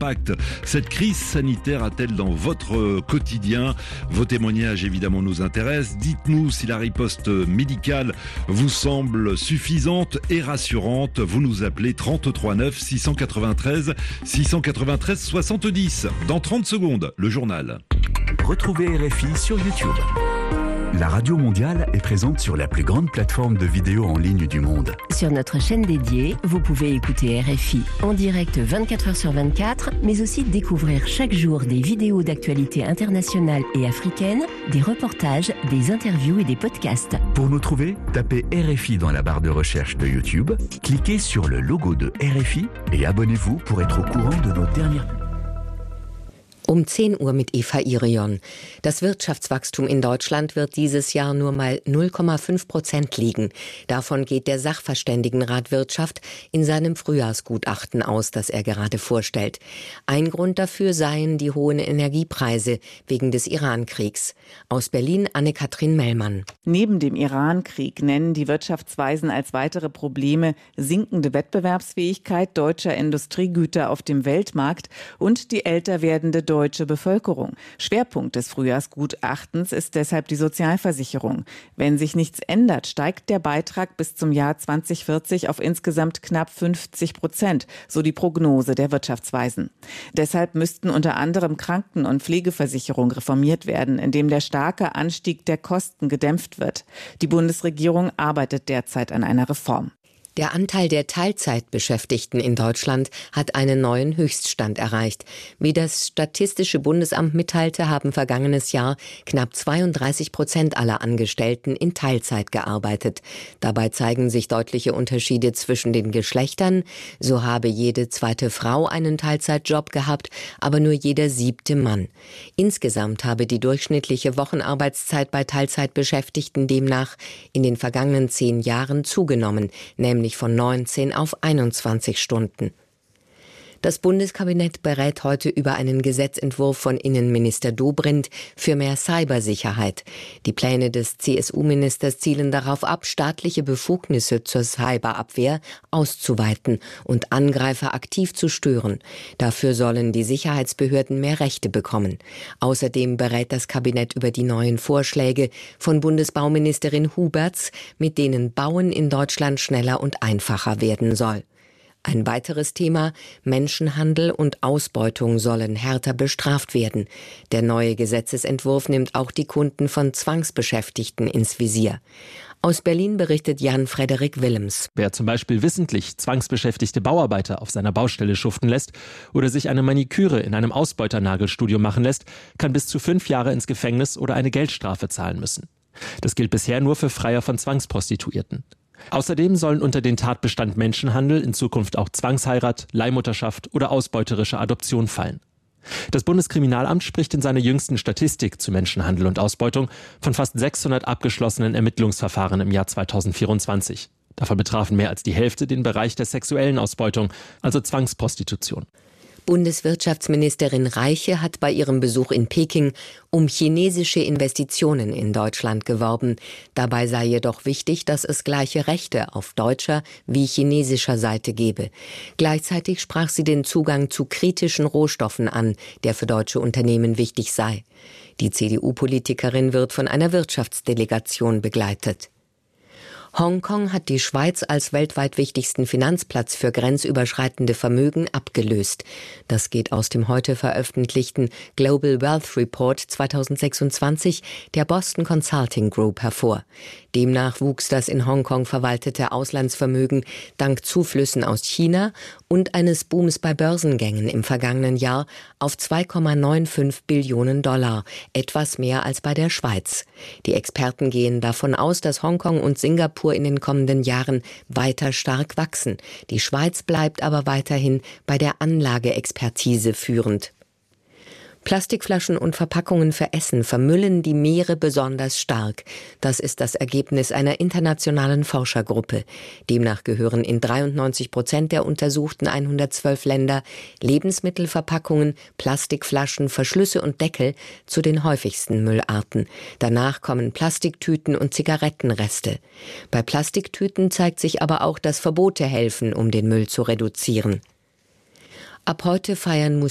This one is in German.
impact cette crise sanitaire a-t-elle dans votre quotidien? Vos témoignages évidemment nous intéressent. Dites-nous si la riposte médicale vous semble suffisante et rassurante. Vous nous appelez 33 9 693 70. Dans 30 secondes, le journal. Retrouvez RFI sur YouTube. La Radio Mondiale est présente sur la plus grande plateforme de vidéos en ligne du monde. Sur notre chaîne dédiée, vous pouvez écouter RFI en direct 24 heures sur 24, mais aussi découvrir chaque jour des vidéos d'actualité internationale et africaine, des reportages, des interviews et des podcasts. Pour nous trouver, tapez RFI dans la barre de recherche de YouTube, cliquez sur le logo de RFI et abonnez-vous pour être au courant de nos dernières publications. Um 10 Uhr mit Eva Irion. Das Wirtschaftswachstum in Deutschland wird dieses Jahr nur mal 0,5% liegen. Davon geht der Sachverständigenrat Wirtschaft in seinem Frühjahrsgutachten aus, das er gerade vorstellt. Ein Grund dafür seien die hohen Energiepreise wegen des Iran-Kriegs. Aus Berlin Anne-Kathrin Mellmann. Neben dem Iran-Krieg nennen die Wirtschaftsweisen als weitere Probleme sinkende Wettbewerbsfähigkeit deutscher Industriegüter auf dem Weltmarkt und die älter werdende deutsche Bevölkerung. Schwerpunkt des Frühjahrsgutachtens ist deshalb die Sozialversicherung. Wenn sich nichts ändert, steigt der Beitrag bis zum Jahr 2040 auf insgesamt knapp 50%, so die Prognose der Wirtschaftsweisen. Deshalb müssten unter anderem Kranken- und Pflegeversicherung reformiert werden, indem der starke Anstieg der Kosten gedämpft wird. Die Bundesregierung arbeitet derzeit an einer Reform. Der Anteil der Teilzeitbeschäftigten in Deutschland hat einen neuen Höchststand erreicht. Wie das Statistische Bundesamt mitteilte, haben vergangenes Jahr knapp 32% aller Angestellten in Teilzeit gearbeitet. Dabei zeigen sich deutliche Unterschiede zwischen den Geschlechtern. So habe jede zweite Frau einen Teilzeitjob gehabt, aber nur jeder 7. Mann. Insgesamt habe die durchschnittliche Wochenarbeitszeit bei Teilzeitbeschäftigten demnach in den vergangenen 10 Jahren zugenommen, nämlich von 19 auf 21 Stunden. Das Bundeskabinett berät heute über einen Gesetzentwurf von Innenminister Dobrindt für mehr Cybersicherheit. Die Pläne des CSU-Ministers zielen darauf ab, staatliche Befugnisse zur Cyberabwehr auszuweiten und Angreifer aktiv zu stören. Dafür sollen die Sicherheitsbehörden mehr Rechte bekommen. Außerdem berät das Kabinett über die neuen Vorschläge von Bundesbauministerin Huberts, mit denen Bauen in Deutschland schneller und einfacher werden soll. Ein weiteres Thema: Menschenhandel und Ausbeutung sollen härter bestraft werden. Der neue Gesetzesentwurf nimmt auch die Kunden von Zwangsbeschäftigten ins Visier. Aus Berlin berichtet Jan-Frederik Willems. Wer zum Beispiel wissentlich zwangsbeschäftigte Bauarbeiter auf seiner Baustelle schuften lässt oder sich eine Maniküre in einem Ausbeuternagelstudio machen lässt, kann bis zu 5 Jahre ins Gefängnis oder eine Geldstrafe zahlen müssen. Das gilt bisher nur für Freier von Zwangsprostituierten. Außerdem sollen unter den Tatbestand Menschenhandel in Zukunft auch Zwangsheirat, Leihmutterschaft oder ausbeuterische Adoption fallen. Das Bundeskriminalamt spricht in seiner jüngsten Statistik zu Menschenhandel und Ausbeutung von fast 600 abgeschlossenen Ermittlungsverfahren im Jahr 2024. Davon betrafen mehr als die Hälfte den Bereich der sexuellen Ausbeutung, also Zwangsprostitution. Bundeswirtschaftsministerin Reiche hat bei ihrem Besuch in Peking um chinesische Investitionen in Deutschland geworben. Dabei sei jedoch wichtig, dass es gleiche Rechte auf deutscher wie chinesischer Seite gebe. Gleichzeitig sprach sie den Zugang zu kritischen Rohstoffen an, der für deutsche Unternehmen wichtig sei. Die CDU-Politikerin wird von einer Wirtschaftsdelegation begleitet. Hongkong hat die Schweiz als weltweit wichtigsten Finanzplatz für grenzüberschreitende Vermögen abgelöst. Das geht aus dem heute veröffentlichten Global Wealth Report 2026 der Boston Consulting Group hervor. Demnach wuchs das in Hongkong verwaltete Auslandsvermögen dank Zuflüssen aus China und eines Booms bei Börsengängen im vergangenen Jahr auf 2,95 Billionen $, etwas mehr als bei der Schweiz. Die Experten gehen davon aus, dass Hongkong und Singapur in den kommenden Jahren weiter stark wachsen. Die Schweiz bleibt aber weiterhin bei der Anlageexpertise führend. Plastikflaschen und Verpackungen für Essen vermüllen die Meere besonders stark. Das ist das Ergebnis einer internationalen Forschergruppe. Demnach gehören in 93% der untersuchten 112 Länder Lebensmittelverpackungen, Plastikflaschen, Verschlüsse und Deckel zu den häufigsten Müllarten. Danach kommen Plastiktüten und Zigarettenreste. Bei Plastiktüten zeigt sich aber auch, dass Verbote helfen, um den Müll zu reduzieren. Ab heute feiern